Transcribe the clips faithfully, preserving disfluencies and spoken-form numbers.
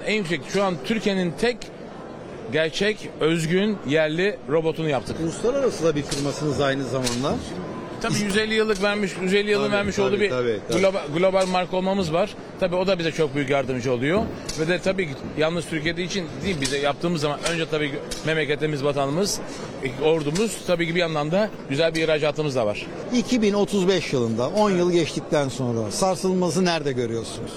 en yüksek, şu an Türkiye'nin tek gerçek, özgün, yerli robotunu yaptık. Uluslararası da bir firmasınız aynı zamanda. Tabii yüz elli yıllık vermiş, yüz elli yılın Tabii, vermiş tabii, olduğu bir tabii, tabii. Global, global marka olmamız var. Tabii o da bize çok büyük yardımcı oluyor. Ve de tabii ki yalnız Türkiye'de için değil, bize yaptığımız zaman önce tabii memleketimiz, vatanımız, ordumuz, tabii ki bir yandan da güzel bir ihracatımız da var. iki bin otuz beş yılında on yıl geçtikten sonra sarsılmazı nerede görüyorsunuz?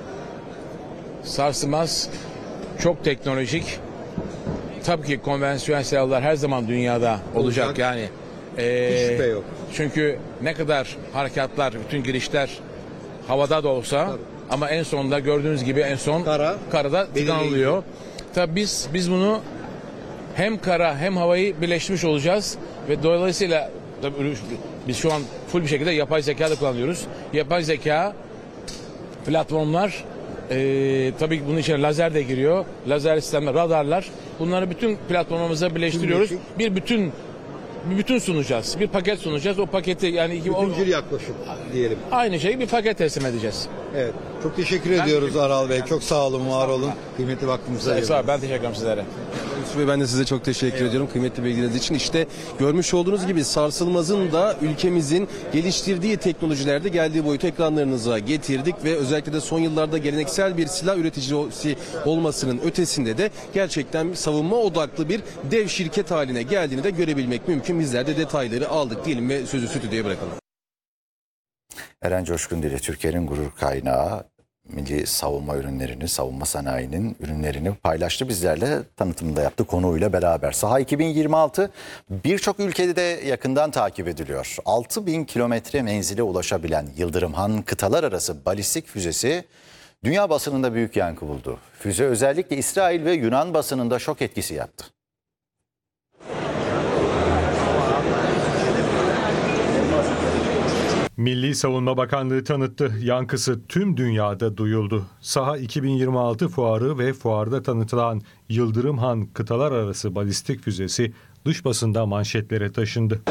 Sarsılmaz, çok teknolojik. Tabii ki konvansiyonel silahlar her zaman dünyada olacak, Olacak. yani. Hiç Ee, şüphe yok. Çünkü ne kadar harekatlar, bütün girişler havada da olsa, Tabii. ama en sonunda gördüğünüz gibi en son Kara, karada belirleyici. tıkanılıyor. Tabii biz biz bunu hem kara hem havayı birleştirmiş olacağız ve dolayısıyla tabii biz şu an full bir şekilde yapay zeka da kullanıyoruz. Yapay zeka platformlar, e, tabii ki bunun içine lazer de giriyor. Lazer sistemler, radarlar. Bunları bütün platformumuza birleştiriyoruz. Birleşik. Bir bütün bir bütün sunacağız. Bir paket sunacağız. O paketi yani iki, o, Bütüncül yaklaşım diyelim. aynı şeyi bir paket teslim edeceğiz. Evet. Çok teşekkür ediyoruz Aral Bey. Çok sağ olun, var olun. Kıymetli vaktinizi ayırdınız. Sağ ol, ben teşekkür ederim sizlere. Yusuf Bey, ben de size çok teşekkür ediyorum kıymetli bilgileriniz için. İşte görmüş olduğunuz gibi Sarsılmaz'ın da ülkemizin geliştirdiği teknolojilerde geldiği boyutu ekranlarınıza getirdik ve özellikle de son yıllarda geleneksel bir silah üreticisi olmasının ötesinde de gerçekten savunma odaklı bir dev şirket haline geldiğini de görebilmek mümkün. Bizler de detayları aldık diyelim ve sözü stüdyoya bırakalım. Eren Coşkun Dili, Türkiye'nin gurur kaynağı, milli savunma ürünlerini, savunma sanayinin ürünlerini paylaştı. Bizlerle tanıtımını da yaptı konuğuyla beraber. Saha iki bin yirmi altı birçok ülkede de yakından takip ediliyor. altı bin kilometre menzile ulaşabilen Yıldırımhan kıtalar arası balistik füzesi dünya basınında büyük yankı buldu. Füze özellikle İsrail ve Yunan basınında şok etkisi yaptı. Milli Savunma Bakanlığı tanıttı. Yankısı tüm dünyada duyuldu. Saha iki bin yirmi altı fuarı ve fuarda tanıtılan Yıldırımhan kıtalar arası balistik füzesi dış basında manşetlere taşındı.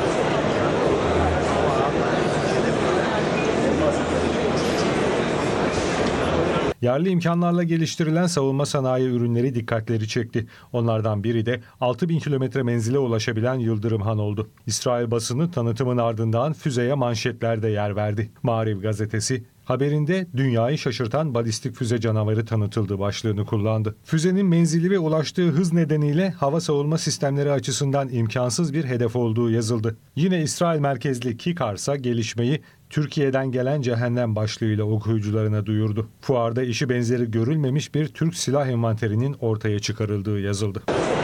Yerli imkanlarla geliştirilen savunma sanayi ürünleri dikkatleri çekti. Onlardan biri de altı bin kilometre menzile ulaşabilen Yıldırımhan oldu. İsrail basını tanıtımın ardından füzeye manşetlerde yer verdi. Maariv gazetesi haberinde dünyayı şaşırtan balistik füze canavarı tanıtıldı başlığını kullandı. Füzenin menzili ve ulaştığı hız nedeniyle hava savunma sistemleri açısından imkansız bir hedef olduğu yazıldı. Yine İsrail merkezli Kikarsa gelişmeyi Türkiye'den gelen cehennem başlığıyla okuyucularına duyurdu. Fuarda eşi benzeri görülmemiş bir Türk silah envanterinin ortaya çıkarıldığı yazıldı.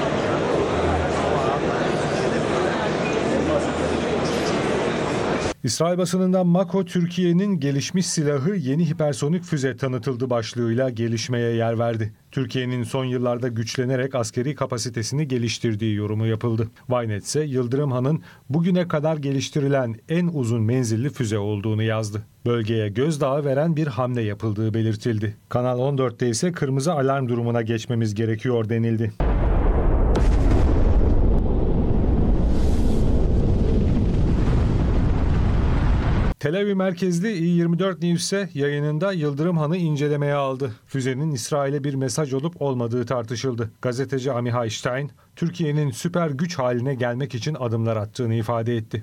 İsrail basınından Mako, Türkiye'nin gelişmiş silahı yeni hipersonik füze tanıtıldı başlığıyla gelişmeye yer verdi. Türkiye'nin son yıllarda güçlenerek askeri kapasitesini geliştirdiği yorumu yapıldı. Ynet ise Yıldırımhan'ın bugüne kadar geliştirilen en uzun menzilli füze olduğunu yazdı. Bölgeye gözdağı veren bir hamle yapıldığı belirtildi. Kanal on dörtte ise kırmızı alarm durumuna geçmemiz gerekiyor denildi. Tel Aviv merkezli i yirmi dört News ise yayınında Yıldırımhan'ı incelemeye aldı. Füzenin İsrail'e bir mesaj olup olmadığı tartışıldı. Gazeteci Amihai Stein, Türkiye'nin süper güç haline gelmek için adımlar attığını ifade etti.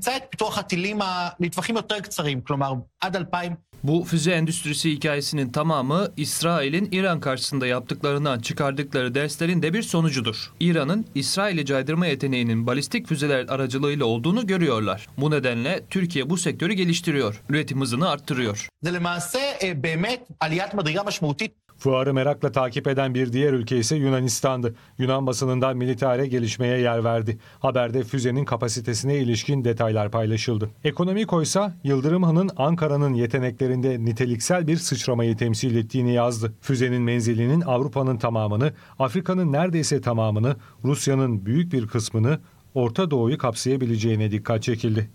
Bu füze endüstrisi hikayesinin tamamı İsrail'in İran karşısında yaptıklarından çıkardıkları derslerin de bir sonucudur. İran'ın İsrail'i caydırma yeteneğinin balistik füzeler aracılığıyla olduğunu görüyorlar. Bu nedenle Türkiye bu sektörü geliştiriyor, üretim hızını arttırıyor. Fuarı merakla takip eden bir diğer ülke ise Yunanistan'dı. Yunan basınından militare gelişmeye yer verdi. Haberde füzenin kapasitesine ilişkin detaylar paylaşıldı. Ekonomiko ise Yıldırımhan'ın Ankara'nın yeteneklerinde niteliksel bir sıçramayı temsil ettiğini yazdı. Füzenin menzilinin Avrupa'nın tamamını, Afrika'nın neredeyse tamamını, Rusya'nın büyük bir kısmını, Orta Doğu'yu kapsayabileceğine dikkat çekildi.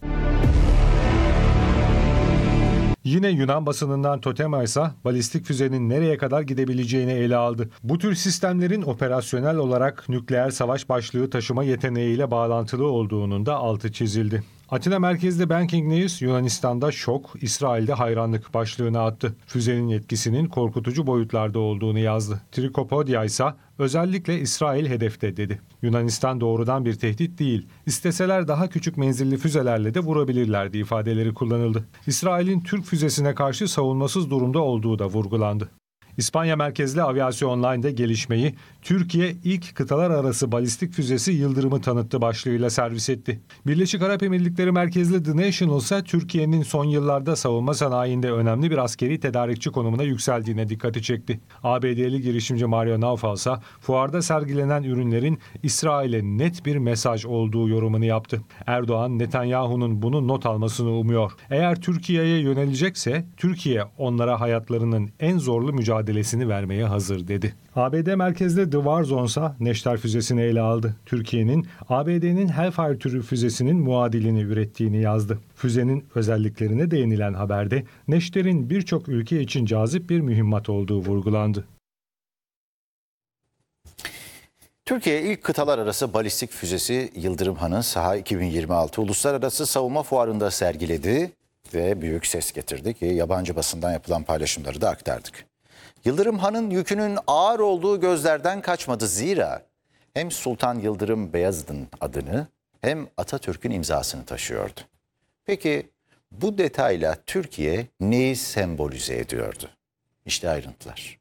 Yine Yunan basınından Totema ise balistik füzenin nereye kadar gidebileceğini ele aldı. Bu tür sistemlerin operasyonel olarak nükleer savaş başlığı taşıma yeteneğiyle bağlantılı olduğunun da altı çizildi. Atina merkezli Banking News, Yunanistan'da şok, İsrail'de hayranlık başlığını attı. Füzenin etkisinin korkutucu boyutlarda olduğunu yazdı. Trikopodia ise özellikle İsrail hedefte dedi. Yunanistan doğrudan bir tehdit değil, İsteseler daha küçük menzilli füzelerle de vurabilirlerdi ifadeleri kullanıldı. İsrail'in Türk füzesine karşı savunmasız durumda olduğu da vurgulandı. İspanya merkezli Aviasyon Online'de gelişmeyi Türkiye ilk kıtalar arası balistik füzesi Yıldırım'ı tanıttı başlığıyla servis etti. Birleşik Arap Emirlikleri merkezli The National ise Türkiye'nin son yıllarda savunma sanayinde önemli bir askeri tedarikçi konumuna yükseldiğine dikkati çekti. A B D'li girişimci Mario Naufal ise fuarda sergilenen ürünlerin İsrail'e net bir mesaj olduğu yorumunu yaptı. Erdoğan, Netanyahu'nun bunu not almasını umuyor. Eğer Türkiye'ye yönelecekse Türkiye onlara hayatlarının en zorlu mücadelesini vermeye hazır dedi. A B D merkezli The War Zone ise Neşter füzesini ele aldı. Türkiye'nin A B D'nin Hellfire türü füzesinin muadilini ürettiğini yazdı. Füzenin özelliklerine değinilen haberde Neşter'in birçok ülke için cazip bir mühimmat olduğu vurgulandı. Türkiye ilk kıtalar arası balistik füzesi Yıldırım Han'ı Saha iki bin yirmi altı Uluslararası Savunma Fuarı'nda sergiledi ve büyük ses getirdi ki yabancı basından yapılan paylaşımları da aktardık. Yıldırım Han'ın yükünün ağır olduğu gözlerden kaçmadı, zira hem Sultan Yıldırım Beyazıt'ın adını hem Atatürk'ün imzasını taşıyordu. Peki bu detayla Türkiye neyi sembolize ediyordu? İşte ayrıntılar.